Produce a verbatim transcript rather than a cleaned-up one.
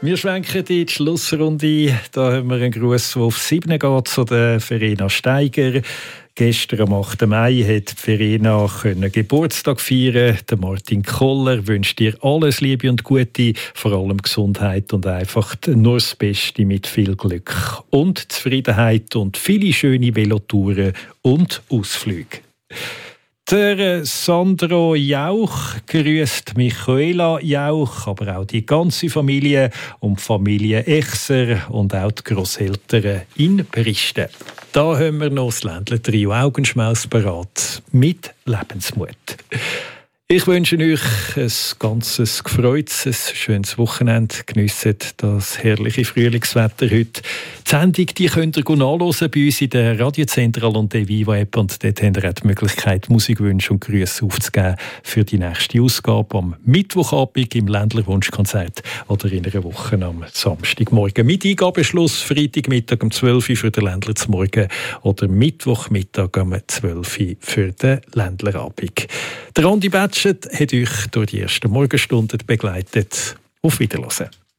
Wir schwenken in die Schlussrunde. Da haben wir einen Gruß, der auf sieben geht, zu der Verena Steiger. Gestern am achten Mai hat Verena Geburtstag feiern. Der Martin Koller wünscht dir alles Liebe und Gute, vor allem Gesundheit und einfach nur das Beste mit viel Glück und Zufriedenheit und viele schöne Velotouren und Ausflüge. Der Sandro Jauch grüßt Michaela Jauch, aber auch die ganze Familie und die Familie Echser und auch die Grosseltern in Bristen. Da haben wir noch das Ländler-Trio Augenschmaus parat mit Lebensmut. Ich wünsche euch ein ganzes gefreutes, ein schönes Wochenende. Geniessen das herrliche Frühlingswetter heute. Die Sendung die könnt ihr nachhören bei uns in der Radiozentral und der Viva-App. Und dort habt ihr auch die Möglichkeit, Musikwünsche und Grüße aufzugeben für die nächste Ausgabe am Mittwochabend im Ländler-Wunschkonzert oder in einer Woche am Samstagmorgen. Mit Eingabeschluss Freitagmittag um zwölf Uhr für den Ländler zum Morgen oder Mittwochmittag um zwölf Uhr für den Ländlerabend. Der Andi Batschet hat euch durch die ersten Morgenstunden begleitet. Auf Wiederhören.